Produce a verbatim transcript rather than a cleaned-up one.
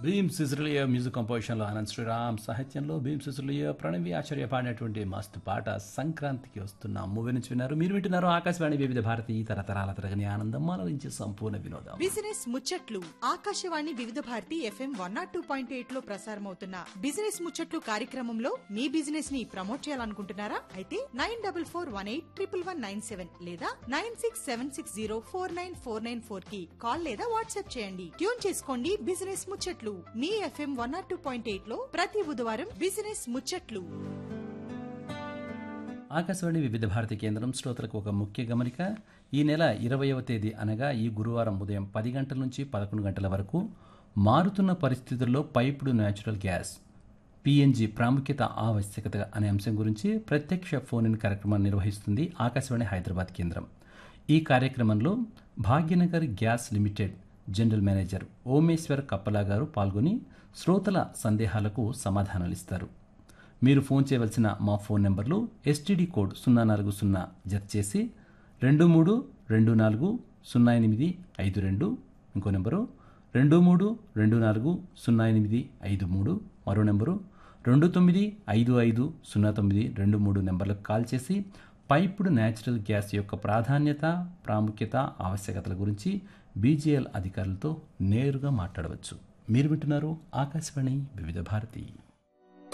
Bhim సిసిలియ music కంపోజిషన్లో Anand Sriram సాహిత్యంలో భీమ్ సిసిలియ ప్రణవి ఆచార్య పాడినటువంటి మస్తు పాట సంక్రాంతికి వస్తున్న మూవీ నుంచి విన్నారు. మీరు వింటున్నారు ఆకాశవాణి వివిధ భారతి తరతరాల తరగని ఆనందం మనరించి సంపూర్ణ వినోదం. బిజినెస్ ముచ్చట్లు ఆకాశవాణి వివిధ Bharati FM one not two point eight లో ప్రసారమవుతున్న బిజినెస్ ముచ్చట్లు కార్యక్రమంలో మీ బిజినెస్ ని ప్రమోట్ చేయాలనుకుంటున్నారా? అయితే nine double four one eight triple one nine seven లేదా nine six seven six zero four nine four nine four కి కాల్ లేదా వాట్సాప్ చేయండి. ట్యూన్ చేసుకోండి బిజినెస్ ముచ్చట్లు మీ FM one not two point eight లో ప్రతి బుధవారం బిజినెస్ ముచ్చట్లు. ఆకాశవాణి వివిధ భారతి కేంద్రం శ్రోతలకు ఒక ముఖ్య గమనిక. ఈ నెల ఇరవయవ తేదీ అనగా ఈ గురువారం ఉదయం పది గంటల నుంచి పదకొండు గంటల వరకు మారుతున్న పరిస్థితుల్లో పైపుడు న్యాచురల్ గ్యాస్ పిఎన్జి ప్రాముఖ్యత ఆవశ్యకత అనే అంశం గురించి ప్రత్యక్ష ఫోన్ ఇన్ కార్యక్రమాన్ని నిర్వహిస్తుంది ఆకాశవాణి హైదరాబాద్ కేంద్రం. ఈ కార్యక్రమంలో Bhagyanagar gas limited general manager Omeshwar కప్పలా గారు పాల్గొని శ్రోతల సందేహాలకు సమాధానాలిస్తారు. మీరు ఫోన్ చేయవలసిన మా ఫోన్ నెంబర్లు ఎస్టీడీ కోడ్ సున్నా నాలుగు సున్నా జత చేసి రెండు మూడు రెండు నాలుగు సున్నా ఎనిమిది ఐదు రెండు, ఇంకో నెంబరు రెండు మూడు రెండు నాలుగు సున్నా ఎనిమిది ఐదు మూడు, మరో నెంబరు రెండు తొమ్మిది ఐదు ఐదు సున్నా తొమ్మిది రెండు మూడు నెంబర్లకు కాల్ చేసి పైపుడు న్యాచురల్ గ్యాస్ యొక్క ప్రాధాన్యత, ప్రాముఖ్యత, ఆవశ్యకతల గురించి బీజీఎల్ అధికారులతో నేరుగా మాట్లాడవచ్చు. మీరు వింటున్నారు ఆకాశవాణి వివిధ భారతి.